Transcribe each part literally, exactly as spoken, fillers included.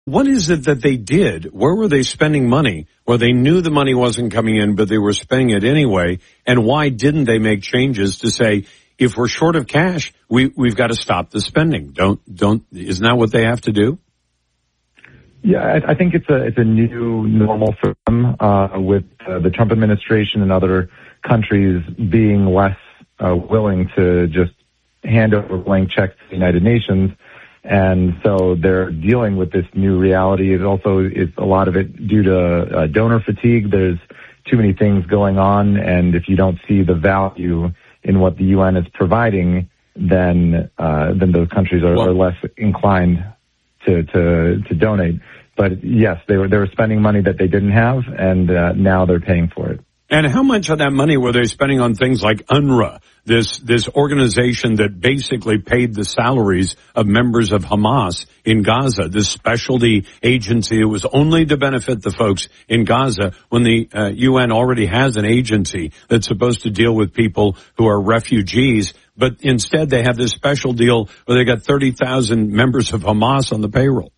What is it that they did? Where were they spending money? Where they knew the money wasn't coming in, but they were spending it anyway? And why didn't they make changes to say, if we're short of cash, we, we've got to stop the spending? Don't, don't, isn't that what they have to do? Yeah, I, I think it's a, it's a new normal for them, uh, with uh, the Trump administration and other countries being less, uh, willing to just hand over blank checks to the United Nations. And so they're dealing with this new reality. It also is a lot of it due to uh, donor fatigue. There's too many things going on, and if you don't see the value in what the U N is providing, then uh, then those countries are, well, are less inclined to, to to donate. But yes, they were they were spending money that they didn't have, and uh, now they're paying for it. And how much of that money were they spending on things like UNRWA, this this organization that basically paid the salaries of members of Hamas in Gaza, this specialty agency that was only to benefit the folks in Gaza when the uh, U N already has an agency that's supposed to deal with people who are refugees, but instead they have this special deal where they got thirty thousand members of Hamas on the payroll.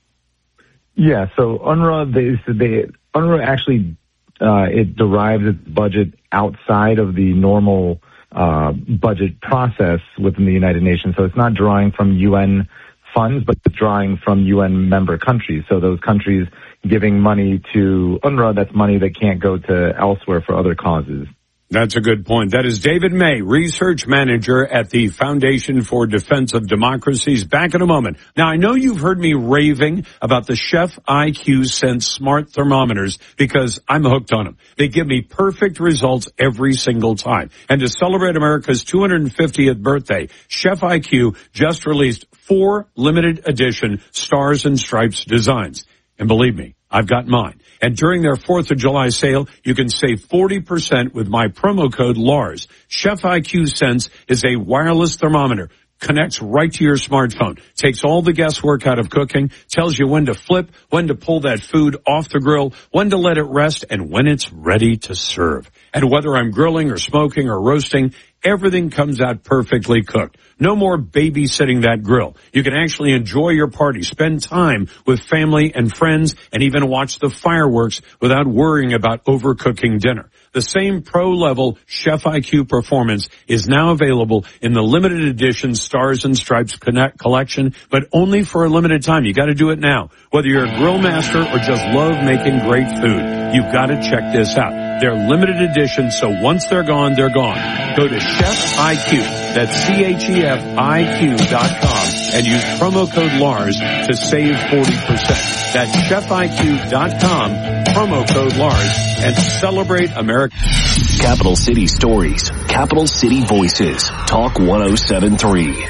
Yeah, so UNRWA, they, they UNRWA actually Uh, it derives its budget outside of the normal uh, budget process within the United Nations. So it's not drawing from U N funds, but it's drawing from U N member countries. So those countries giving money to UNRWA, that's money that can't go to elsewhere for other causes. That's a good point. That is David May, research manager at the Foundation for Defense of Democracies. Back in a moment. Now, I know you've heard me raving about the Chef I Q Sense smart thermometers because I'm hooked on them. They give me perfect results every single time. And to celebrate America's two hundred fiftieth birthday, Chef I Q just released four limited edition Stars and Stripes designs. And believe me, I've got mine. And during their fourth of July sale, you can save forty percent with my promo code Lars. Chef I Q Sense is a wireless thermometer. Connects right to your smartphone. Takes all the guesswork out of cooking. Tells you when to flip, when to pull that food off the grill, when to let it rest, and when it's ready to serve. And whether I'm grilling or smoking or roasting, everything comes out perfectly cooked. No more babysitting that grill. You can actually enjoy your party, spend time with family and friends, and even watch the fireworks without worrying about overcooking dinner. The same pro-level Chef I Q performance is now available in the limited edition Stars and Stripes Connect collection, but only for a limited time. You got to do it now. Whether you're a grill master or just love making great food, you've got to check this out. They're limited edition, so once they're gone, they're gone. Go to Chef I Q, that's C H E F I Q dot com, and use promo code Lars to save forty percent. That's Chef I Q dot com, promo code Lars, and celebrate America. Capital City Stories, Capital City Voices, Talk one oh seven point three.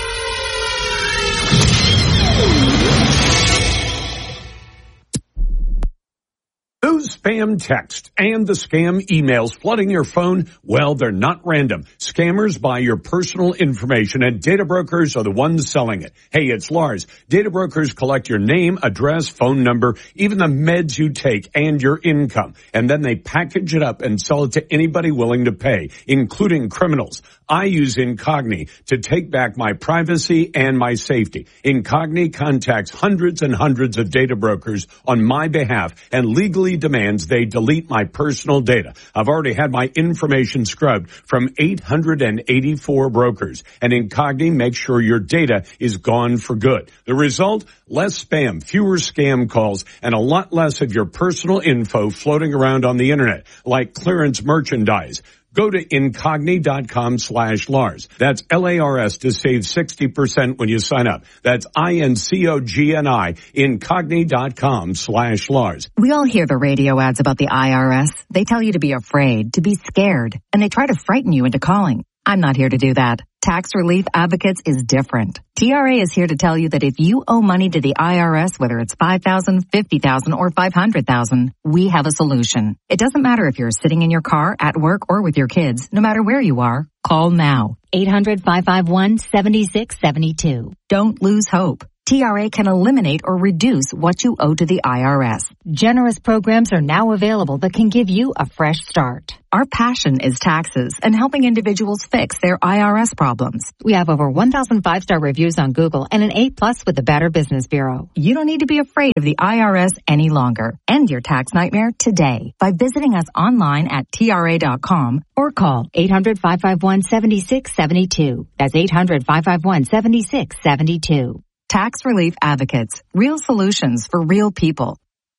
Those spam texts and the scam emails flooding your phone, well, they're not random. Scammers buy your personal information, and data brokers are the ones selling it. Hey, it's Lars. Data brokers collect your name, address, phone number, even the meds you take, and your income. And then they package it up and sell it to anybody willing to pay, including criminals. I use Incogni to take back my privacy and my safety. Incogni contacts hundreds and hundreds of data brokers on my behalf and legally demands they delete my personal data. I've already had my information scrubbed from eight hundred eighty-four brokers, and Incogni makes sure your data is gone for good. The result? Less spam, fewer scam calls, and a lot less of your personal info floating around on the internet, like clearance merchandise. Go to Incogni.com slash Lars. That's L A R S to save sixty percent when you sign up. That's I-N-C-O-G-N-I, Incogni.com slash Lars. We all hear the radio ads about the I R S. They tell you to be afraid, to be scared, and they try to frighten you into calling. I'm not here to do that. Tax Relief Advocates is different. T R A is here to tell you that if you owe money to the I R S, whether it's five thousand dollars, fifty thousand dollars, or five hundred thousand dollars, we have a solution. It doesn't matter if you're sitting in your car, at work, or with your kids. No matter where you are, call now. eight hundred, five five one, seven six seven two. Don't lose hope. T R A can eliminate or reduce what you owe to the I R S. Generous programs are now available that can give you a fresh start. Our passion is taxes and helping individuals fix their I R S problems. We have over one thousand five-star reviews on Google and an A plus with the Better Business Bureau. You don't need to be afraid of the I R S any longer. End your tax nightmare today by visiting us online at T R A dot com or call eight hundred, five five one, seven six seven two. That's eight hundred, five five one, seven six seven two. Tax Relief Advocates. Real solutions for real people.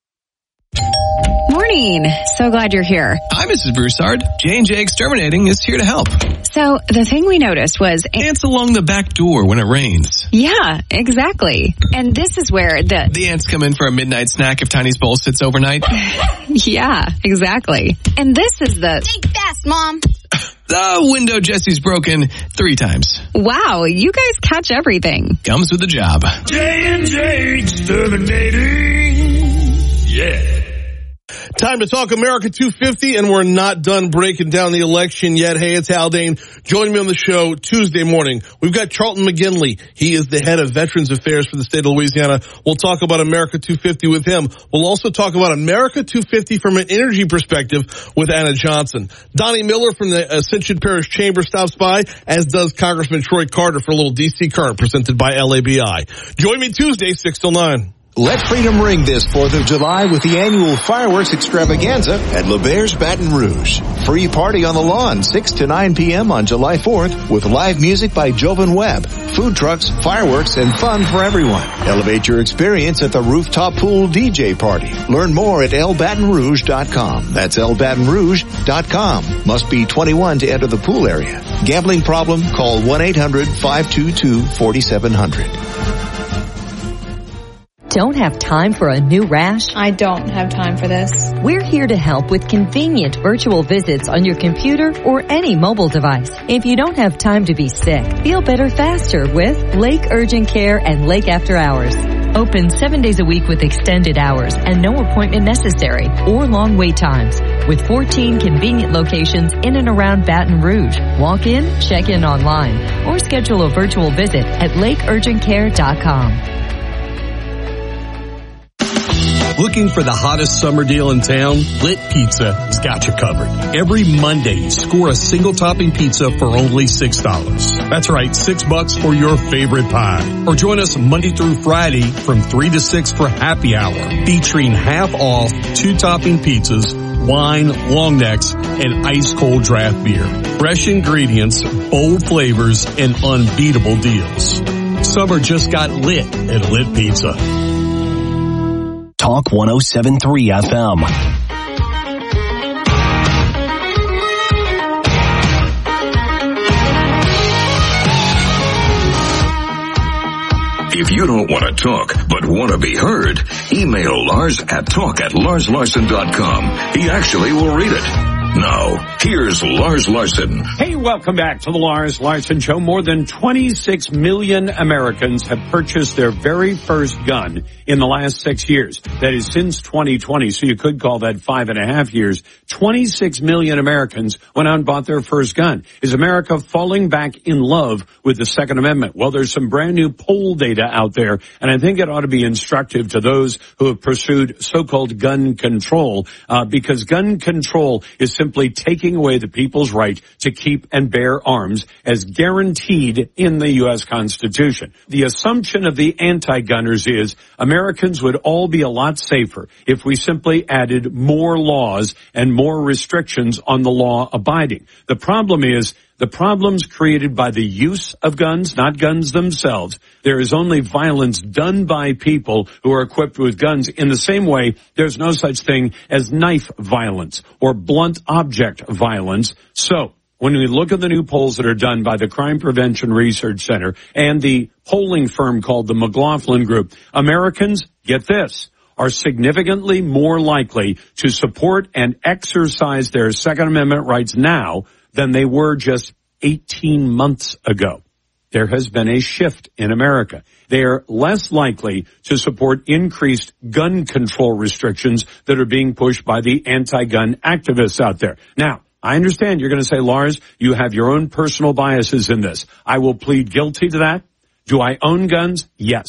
Morning. So glad you're here. Hi, Missus Broussard. J and J Exterminating is here to help. So the thing we noticed was ants along the back door when it rains. Yeah, exactly. And this is where the the ants come in for a midnight snack if Tiny's bowl sits overnight. Yeah, exactly. And this is the think fast, Mom. The window Jesse's broken three times. Wow, you guys catch everything. Comes with the job. J and J Exterminating. Yeah. Time to talk America two fifty, and we're not done breaking down the election yet. Hey, it's Haldane. Joining me on the show Tuesday morning, we've got Charlton McGinley. He is the head of Veterans Affairs for the state of Louisiana. We'll talk about America two fifty with him. We'll also talk about America two fifty from an energy perspective with Anna Johnson. Donnie Miller from the Ascension Parish Chamber stops by, as does Congressman Troy Carter for a little D C Current presented by L A B I. Join me Tuesday, six till nine. Let freedom ring this fourth of July with the annual fireworks extravaganza at LeBairs Baton Rouge. Free party on the lawn, six to nine p.m. on July fourth with live music by Jovan Webb, food trucks, fireworks, and fun for everyone. Elevate your experience at the rooftop pool D J party. Learn more at el baton rouge dot com. That's el baton rouge dot com. Must be twenty-one to enter the pool area. Gambling problem? Call one eight hundred, five two two, four seven zero zero. Don't have time for a new rash? I don't have time for this. We're here to help with convenient virtual visits on your computer or any mobile device. If you don't have time to be sick, feel better faster with Lake Urgent Care and Lake After Hours. Open seven days a week with extended hours and no appointment necessary or long wait times. With fourteen convenient locations in and around Baton Rouge. Walk in, check in online, or schedule a virtual visit at lake urgent care dot com. Looking for the hottest summer deal in town? Lit Pizza has got you covered. Every Monday, score a single topping pizza for only six dollars. That's right, six bucks for your favorite pie. Or join us Monday through Friday from three to six for happy hour, featuring half off two topping pizzas, wine, long necks, and ice cold draft beer. Fresh ingredients, bold flavors, and unbeatable deals. Summer just got lit at Lit Pizza. Talk one oh seven point three F M. If you don't want to talk, but want to be heard, email Lars at talk at lars larson dot com. He actually will read it. Now, here's Lars Larson. Hey, welcome back to the Lars Larson Show. More than twenty-six million Americans have purchased their very first gun in the last six years. That is since twenty twenty, so you could call that five and a half years. twenty-six million Americans went out and bought their first gun. Is America falling back in love with the Second Amendment? Well, there's some brand new poll data out there, and I think it ought to be instructive to those who have pursued so-called gun control, uh, because gun control is simply taking away the people's right to keep and bear arms as guaranteed in the U S Constitution. The assumption of the anti-gunners is Americans would all be a lot safer if we simply added more laws and more restrictions on the law abiding. The problem is the problems created by the use of guns, not guns themselves. There is only violence done by people who are equipped with guns. In the same way, there's no such thing as knife violence or blunt object violence. So, when we look at the new polls that are done by the Crime Prevention Research Center and the polling firm called the McLaughlin Group, Americans, get this, are significantly more likely to support and exercise their Second Amendment rights now than they were just eighteen months ago. There has been a shift in America. They are less likely to support increased gun control restrictions that are being pushed by the anti-gun activists out there. Now, I understand you're going to say, Lars, you have your own personal biases in this. I will plead guilty to that. Do I own guns? Yes.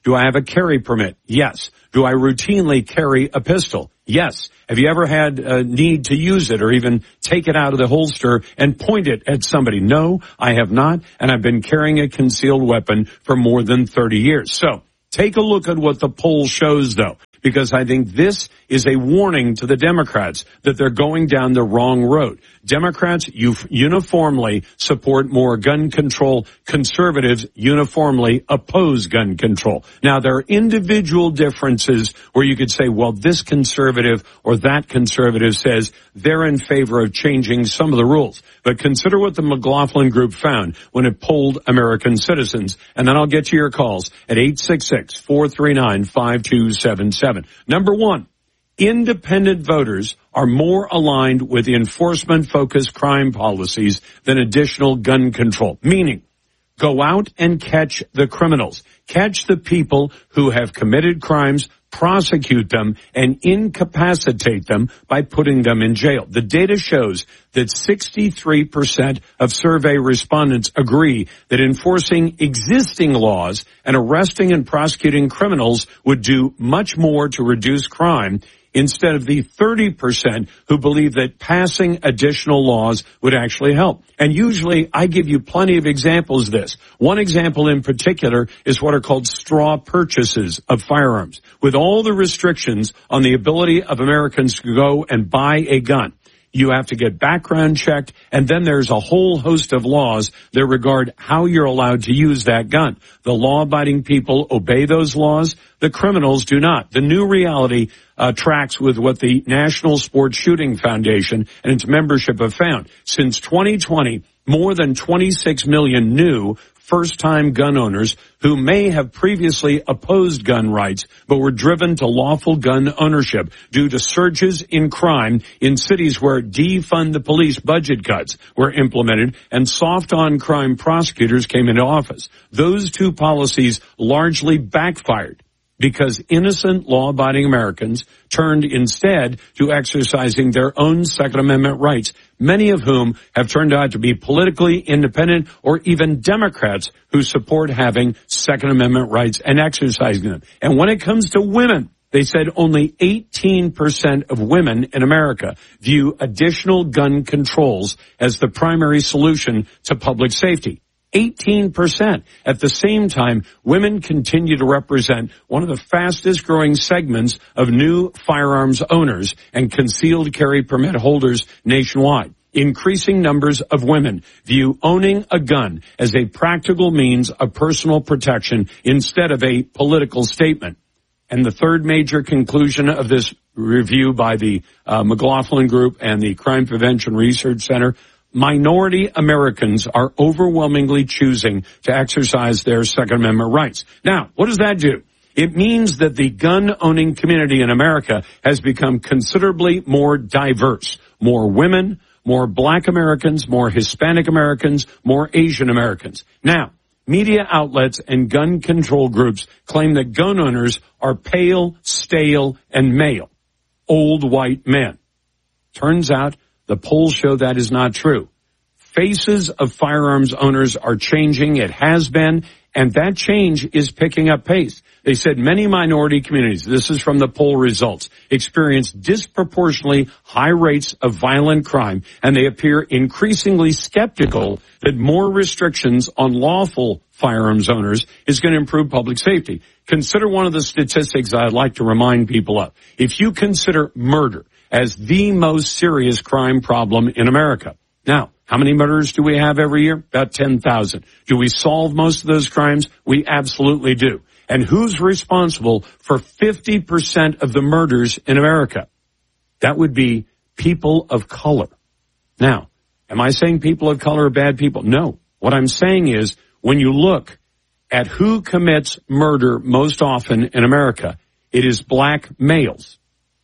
Do I have a carry permit? Yes. Do I routinely carry a pistol? Yes. Have you ever had a need to use it or even take it out of the holster and point it at somebody? No, I have not, and I've been carrying a concealed weapon for more than thirty years. So take a look at what the poll shows, though, because I think this is a warning to the Democrats that they're going down the wrong road. Democrats uniformly support more gun control. Conservatives uniformly oppose gun control. Now, there are individual differences where you could say, well, this conservative or that conservative says they're in favor of changing some of the rules. But consider what the McLaughlin Group found when it polled American citizens. And then I'll get to your calls at eight six six, four three nine, five two seven seven. Number one, independent voters are more aligned with enforcement-focused crime policies than additional gun control, meaning go out and catch the criminals, catch the people who have committed crimes, prosecute them, and incapacitate them by putting them in jail. The data shows that sixty-three percent of survey respondents agree that enforcing existing laws and arresting and prosecuting criminals would do much more to reduce crime instead of the thirty percent who believe that passing additional laws would actually help. And usually I give you plenty of examples of this. One example in particular is what are called straw purchases of firearms. With all the restrictions on the ability of Americans to go and buy a gun, you have to get background checked, and then there's a whole host of laws that regard how you're allowed to use that gun. The law-abiding people obey those laws. The criminals do not. The new reality uh, tracks with what the National Sports Shooting Foundation and its membership have found. Since twenty twenty, more than twenty-six million new first-time gun owners who may have previously opposed gun rights but were driven to lawful gun ownership due to surges in crime in cities where defund the police budget cuts were implemented and soft-on-crime prosecutors came into office. Those two policies largely backfired because innocent law-abiding Americans turned instead to exercising their own Second Amendment rights, many of whom have turned out to be politically independent or even Democrats who support having Second Amendment rights and exercising them. And when it comes to women, they said only eighteen percent of women in America view additional gun controls as the primary solution to public safety. eighteen percent. At the same time, women continue to represent one of the fastest growing segments of new firearms owners and concealed carry permit holders nationwide. Increasing numbers of women view owning a gun as a practical means of personal protection instead of a political statement. And the third major conclusion of this review by the uh, McLaughlin Group and the Crime Prevention Research Center, minority Americans are overwhelmingly choosing to exercise their Second Amendment rights. Now, what does that do? It means that the gun-owning community in America has become considerably more diverse. More women, more black Americans, more Hispanic Americans, more Asian Americans. Now, media outlets and gun control groups claim that gun owners are pale, stale, and male, old white men. Turns out the polls show that is not true. Faces of firearms owners are changing. It has been, and that change is picking up pace. They said many minority communities, this is from the poll results, experience disproportionately high rates of violent crime, and they appear increasingly skeptical that more restrictions on lawful firearms owners is going to improve public safety. Consider one of the statistics I'd like to remind people of. If you consider murder as the most serious crime problem in America. Now, how many murders do we have every year? About ten thousand. Do we solve most of those crimes? We absolutely do. And who's responsible for fifty percent of the murders in America? That would be people of color. Now, am I saying people of color are bad people? No. What I'm saying is when you look at who commits murder most often in America, it is black males.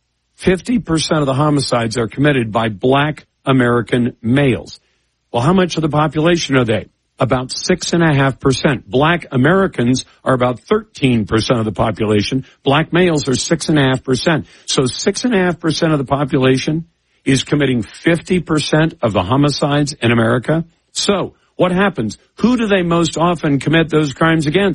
fifty percent of the homicides are committed by black American males. Well, how much of the population are they? About six and a half percent. Black Americans are about thirteen percent of the population. Black males are six and a half percent. So six and a half percent of the population is committing fifty percent of the homicides in America. So what happens? Who do they most often commit those crimes against?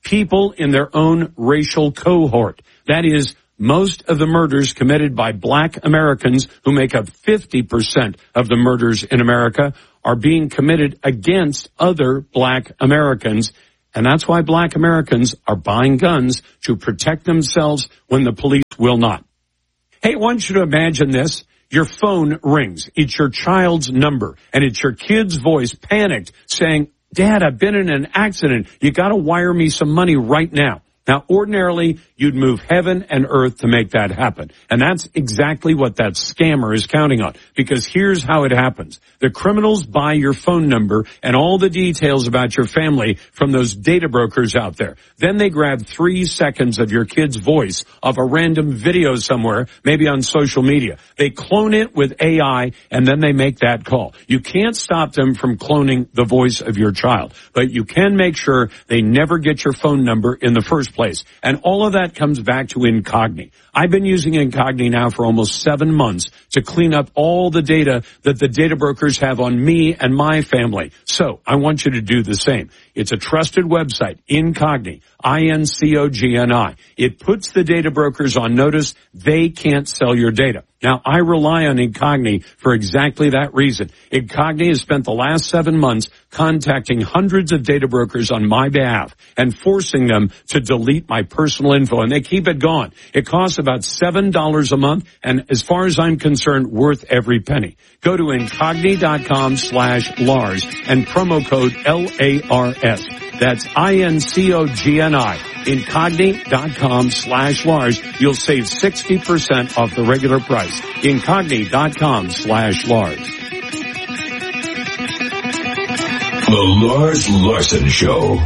people in their own racial cohort. That is, most of the murders committed by black Americans, who make up fifty percent of the murders in America, are being committed against other black Americans. And that's why black Americans are buying guns to protect themselves when the police will not. Hey, I want you to imagine this. Your phone rings. It's your child's number, and it's your kid's voice, panicked, saying, Dad, I've been in an accident. You got to wire me some money right now. Now, ordinarily, you'd move heaven and earth to make that happen. And that's exactly what that scammer is counting on. Because here's how it happens. The criminals buy your phone number and all the details about your family from those data brokers out there. Then they grab three seconds of your kid's voice off a random video somewhere, maybe on social media. They clone it with A I, and then they make that call. You can't stop them from cloning the voice of your child, but you can make sure they never get your phone number in the first place. And all of that comes back to Incogni. I've been using Incogni now for almost seven months to clean up all the data that the data brokers have on me and my family. So I want you to do the same. It's a trusted website, Incogni, I N C O G N I. It puts the data brokers on notice they can't sell your data. Now, I rely on Incogni for exactly that reason. Incogni has spent the last seven months contacting hundreds of data brokers on my behalf and forcing them to delete my personal info, and they keep it gone. It costs about seven dollars a month, and as far as I'm concerned, worth every penny. Go to Incogni.com slash Lars and promo code L A R S. That's I N C O G N I. Incogni.com slash Lars. You'll save sixty percent off the regular price. Incogni.com slash Lars. The Lars Larson Show.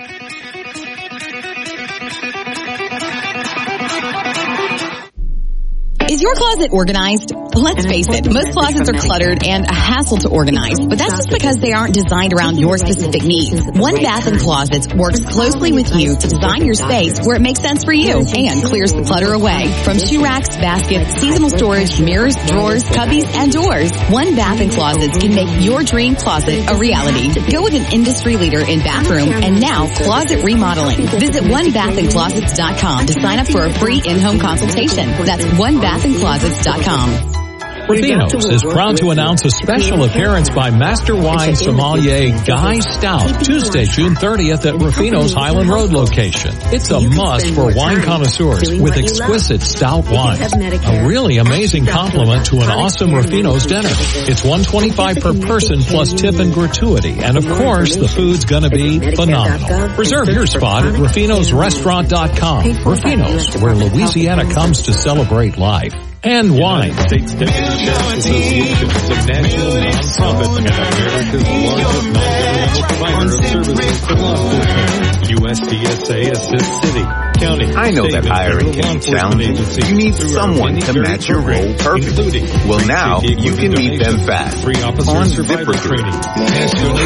Is your closet organized? Let's face it, most closets are cluttered and a hassle to organize, but that's just because they aren't designed around your specific needs. One Bath and Closets works closely with you to design your space where it makes sense for you and clears the clutter away. From shoe racks, baskets, seasonal storage, mirrors, drawers, cubbies, and doors, One Bath and Closets can make your dream closet a reality. Go with an industry leader in bathroom and now closet remodeling. Visit one bath and closets dot com to sign up for a free in-home consultation. That's one bath and closets dot com. Rufino's is proud to announce a special appearance by Master Wine Sommelier Guy Stout, Tuesday, June thirtieth at Rufino's Highland Road location. It's a must for wine connoisseurs with exquisite stout wines. A really amazing compliment to an awesome Rufino's dinner. It's one hundred twenty-five dollars per person plus tip and gratuity. And of course, the food's gonna be phenomenal. Reserve your spot at rufinos restaurant dot com. Rufino's, where Louisiana comes to celebrate life. And wine. States National Association is a national nonprofit and America's largest non-governmental provider of services for law enforcement. U S D S A assists city, county, I know that hiring can be challenging. You need someone to match your role perfectly. Well, now you can meet them fast on ZipRecruiter.